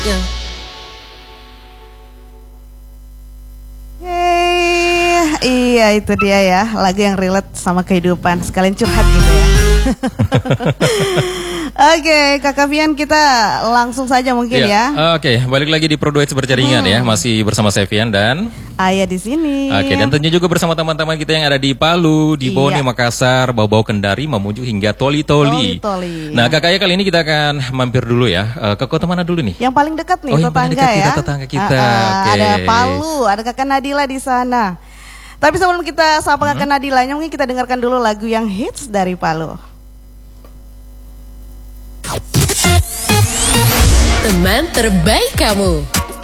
Iya itu dia ya, lagu yang relate sama kehidupan, sekalian curhat gitu ya. Oke, Kakak Fian, kita langsung saja mungkin ya. Oke, balik lagi di Pro Duet Berjaringan ya, masih bersama saya Fian dan Ayah di sini. Oke, dan tentunya juga bersama teman-teman kita yang ada di Palu, di Bone, Makassar, Bau-Bau Kendari, Mamuju hingga Toli-Toli. Nah, Kakak kali ini kita akan mampir dulu ya. Ke kota mana dulu nih? Yang paling dekat nih, yang paling dekat ya. Tetangga kita. Ada Palu, ada Kakak Nadila di sana. Tapi sebelum kita sapa Kakak Nadilanya, mungkin kita dengarkan dulu lagu yang hits dari Palu. Teman terbaik kamu.